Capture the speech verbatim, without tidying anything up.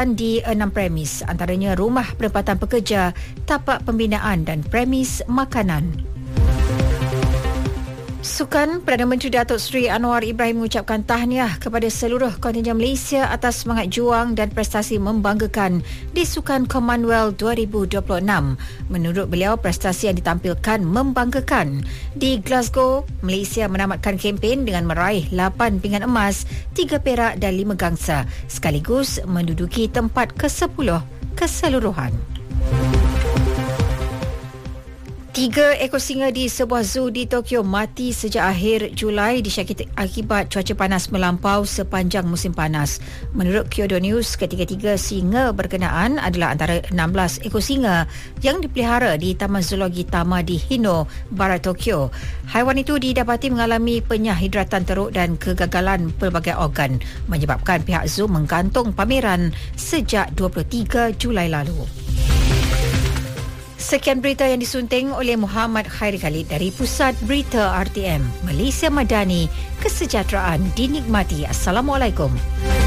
di enam premis, antaranya rumah penempatan pekerja, tapak pembinaan dan premis makanan. Sukan, Perdana Menteri Datuk Seri Anwar Ibrahim mengucapkan tahniah kepada seluruh kontingen Malaysia atas semangat juang dan prestasi membanggakan di Sukan Commonwealth dua ribu dua puluh enam. Menurut beliau, prestasi yang ditampilkan membanggakan. Di Glasgow, Malaysia menamatkan kempen dengan meraih lapan pingat emas, tiga perak dan lima gangsa, sekaligus menduduki tempat kesepuluh keseluruhan. Tiga ekor singa di sebuah zoo di Tokyo mati sejak akhir Julai disyakiti akibat cuaca panas melampau sepanjang musim panas. Menurut Kyodo News, ketiga-tiga singa berkenaan adalah antara enam belas ekor singa yang dipelihara di Taman Zoologi Tama di Hino, barat Tokyo. Haiwan itu didapati mengalami penyahidratan teruk dan kegagalan pelbagai organ, menyebabkan pihak zoo menggantung pameran sejak dua puluh tiga Julai lalu. Sekian berita yang disunting oleh Muhammad Khairi Khalid dari Pusat Berita R T M. Malaysia Madani, kesejahteraan dinikmati. Assalamualaikum.